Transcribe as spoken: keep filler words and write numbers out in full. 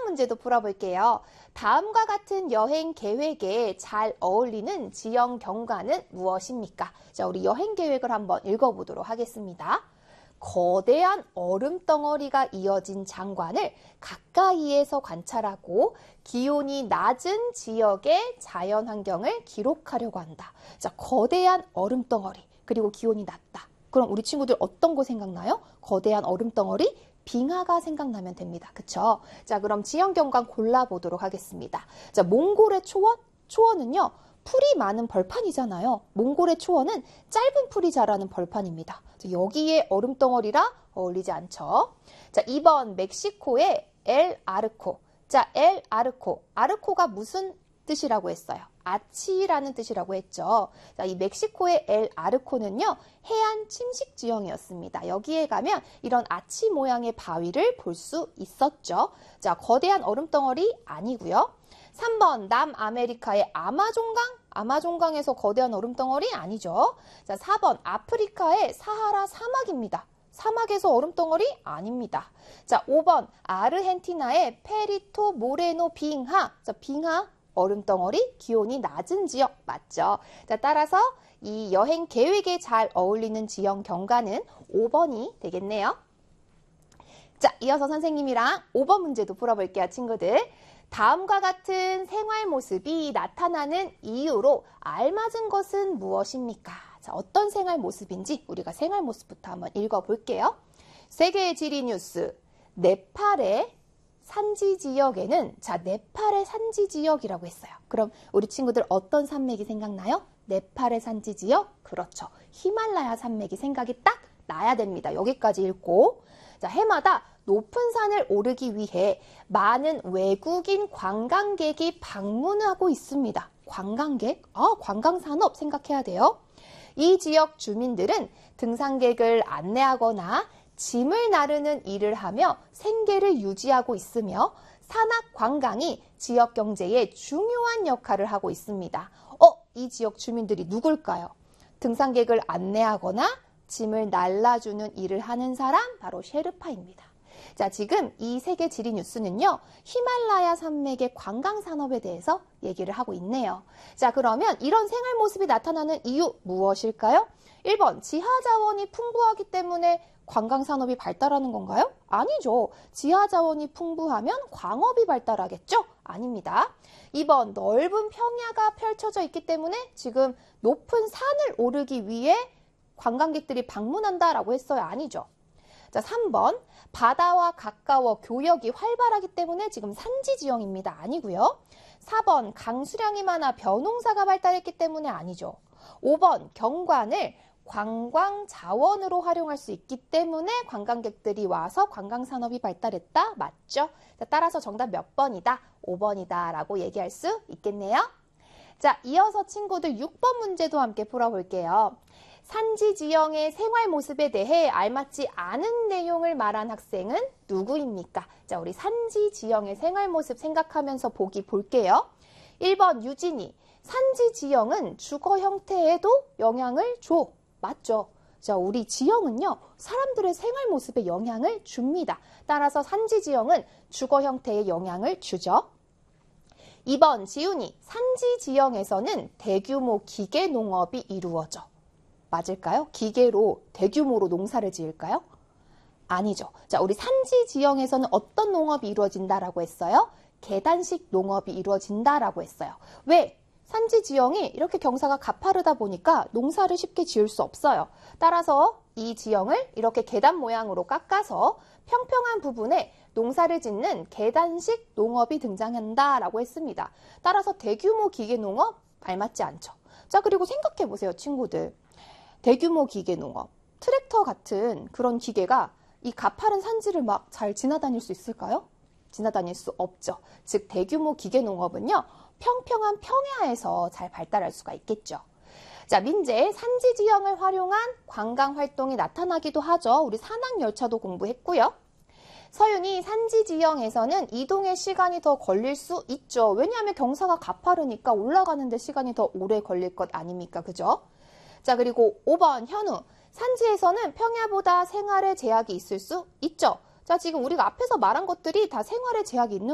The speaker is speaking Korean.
문제도 풀어볼게요. 다음과 같은 여행 계획에 잘 어울리는 지형 경관은 무엇입니까? 자, 우리 여행 계획을 한번 읽어보도록 하겠습니다. 거대한 얼음 덩어리가 이어진 장관을 가까이에서 관찰하고 기온이 낮은 지역의 자연 환경을 기록하려고 한다. 자, 거대한 얼음 덩어리, 그리고 기온이 낮다. 그럼 우리 친구들 어떤 거 생각나요? 거대한 얼음 덩어리, 빙하가 생각나면 됩니다. 그쵸? 자, 그럼 지형 경관 골라보도록 하겠습니다. 자, 몽골의 초원? 초원은요, 풀이 많은 벌판이잖아요. 몽골의 초원은 짧은 풀이 자라는 벌판입니다. 여기에 얼음덩어리라 어울리지 않죠. 자, 이 번 멕시코의 엘 아르코. 자, 엘 아르코. 아르코가 무슨 뜻이라고 했어요? 아치라는 뜻이라고 했죠. 자, 이 멕시코의 엘 아르코는요, 해안 침식 지형이었습니다. 여기에 가면 이런 아치 모양의 바위를 볼 수 있었죠. 자, 거대한 얼음덩어리 아니고요. 삼 번 남아메리카의 아마존강. 아마존강에서 거대한 얼음덩어리 아니죠. 자, 사 번 아프리카의 사하라 사막입니다. 사막에서 얼음덩어리 아닙니다. 자, 오 번 아르헨티나의 페리토 모레노 빙하. 자, 빙하 얼음덩어리, 기온이 낮은 지역 맞죠? 자, 따라서 이 여행 계획에 잘 어울리는 지형 경관은 오 번이 되겠네요. 자, 이어서 선생님이랑 오 번 문제도 풀어볼게요, 친구들. 다음과 같은 생활 모습이 나타나는 이유로 알맞은 것은 무엇입니까? 자, 어떤 생활 모습인지 우리가 생활 모습부터 한번 읽어볼게요. 세계의 지리 뉴스. 네팔의 산지 지역에는, 자, 네팔의 산지 지역이라고 했어요. 그럼 우리 친구들 어떤 산맥이 생각나요? 네팔의 산지 지역? 그렇죠. 히말라야 산맥이 생각이 딱 나야 됩니다. 여기까지 읽고. 자, 해마다 높은 산을 오르기 위해 많은 외국인 관광객이 방문하고 있습니다. 관광객? 아, 관광산업 생각해야 돼요. 이 지역 주민들은 등산객을 안내하거나 짐을 나르는 일을 하며 생계를 유지하고 있으며 산악 관광이 지역 경제에 중요한 역할을 하고 있습니다. 어, 이 지역 주민들이 누굴까요? 등산객을 안내하거나 짐을 날라주는 일을 하는 사람, 바로 셰르파입니다. 자, 지금 이 세계 지리 뉴스는요, 히말라야 산맥의 관광 산업에 대해서 얘기를 하고 있네요. 자, 그러면 이런 생활 모습이 나타나는 이유 무엇일까요? 일 번 지하 자원이 풍부하기 때문에 관광 산업이 발달하는 건가요? 아니죠. 지하 자원이 풍부하면 광업이 발달하겠죠? 아닙니다. 이 번 넓은 평야가 펼쳐져 있기 때문에 지금 높은 산을 오르기 위해 관광객들이 방문한다라고 했어요. 아니죠. 자, 삼 번 바다와 가까워 교역이 활발하기 때문에 지금 산지 지형입니다. 아니고요. 사 번 강수량이 많아 벼농사가 발달했기 때문에 아니죠. 오 번 경관을 관광 자원으로 활용할 수 있기 때문에 관광객들이 와서 관광 산업이 발달했다. 맞죠? 자, 따라서 정답 몇 번이다? 오 번이다 라고 얘기할 수 있겠네요. 자, 이어서 친구들 육 번 문제도 함께 풀어볼게요. 산지 지형의 생활 모습에 대해 알맞지 않은 내용을 말한 학생은 누구입니까? 자, 우리 산지 지형의 생활 모습 생각하면서 보기 볼게요. 일 번 유진이. 산지 지형은 주거 형태에도 영향을 줘. 맞죠? 자, 우리 지형은요, 사람들의 생활 모습에 영향을 줍니다. 따라서 산지 지형은 주거 형태에 영향을 주죠. 이 번 지훈이. 산지 지형에서는 대규모 기계 농업이 이루어져. 맞을까요? 기계로 대규모로 농사를 지을까요? 아니죠. 자, 우리 산지 지형에서는 어떤 농업이 이루어진다라고 했어요? 계단식 농업이 이루어진다라고 했어요. 왜? 산지 지형이 이렇게 경사가 가파르다 보니까 농사를 쉽게 지을 수 없어요. 따라서 이 지형을 이렇게 계단 모양으로 깎아서 평평한 부분에 농사를 짓는 계단식 농업이 등장한다라고 했습니다. 따라서 대규모 기계 농업 알맞지 않죠. 자, 그리고 생각해 보세요, 친구들. 대규모 기계 농업, 트랙터 같은 그런 기계가 이 가파른 산지를 막 잘 지나다닐 수 있을까요? 지나다닐 수 없죠. 즉, 대규모 기계 농업은요, 평평한 평야에서 잘 발달할 수가 있겠죠. 자, 민재, 산지 지형을 활용한 관광 활동이 나타나기도 하죠. 우리 산악열차도 공부했고요. 서윤이, 산지 지형에서는 이동의 시간이 더 걸릴 수 있죠. 왜냐하면 경사가 가파르니까 올라가는 데 시간이 더 오래 걸릴 것 아닙니까? 그죠? 자, 그리고 오 번 현우. 산지에서는 평야보다 생활에 제약이 있을 수 있죠. 자, 지금 우리가 앞에서 말한 것들이 다 생활에 제약이 있는